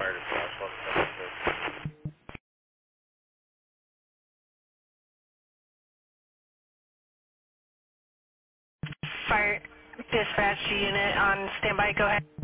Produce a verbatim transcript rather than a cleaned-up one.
fire dispatch, eleven seventy-six. Fire dispatch unit on standby. Go ahead.